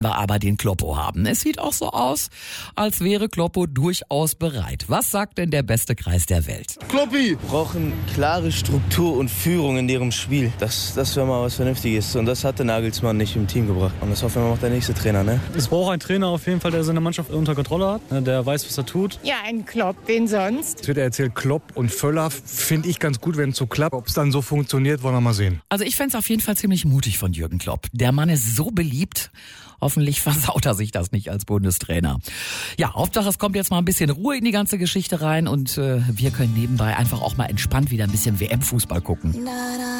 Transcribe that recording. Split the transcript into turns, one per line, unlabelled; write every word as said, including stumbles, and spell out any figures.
wir aber den Kloppo haben. Es sieht auch so aus, als wäre Kloppo durchaus bereit. Was sagt denn der beste Kreis der Welt?
Kloppi!
Brauchen klare Struktur und Führung in ihrem Spiel. Das, das wäre mal was Vernünftiges. Und das hat der Nagelsmann nicht im Team gebracht. Und das hoffen wir macht der nächste Trainer, ne?
Es braucht einen Trainer auf jeden Fall, der seine Mannschaft unter Kontrolle hat, der weiß, was er tut.
Ja, ein Klopp, wen sonst?
Es wird erzählt, Klopp und Völler finde ich ganz gut, wenn es so klappt. Ob es dann so funktioniert, wollen wir mal sehen.
Also ich fände es auf jeden Fall ziemlich mutig von Jürgen Klopp. Der Mann ist so beliebt. Hoffentlich versaut er sich das nicht als Bundestrainer. Ja, Hauptsache es kommt jetzt mal ein bisschen Ruhe in die ganze Geschichte rein und äh, wir können nebenbei einfach auch mal entspannt wieder ein bisschen W M-Fußball gucken.